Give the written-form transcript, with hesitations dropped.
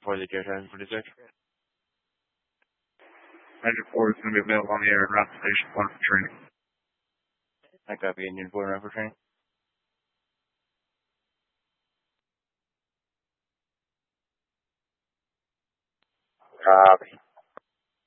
for the air 1046. Engine 4 is going to be available on the air around the station point for training. I copy engine 4 around for training. Copy.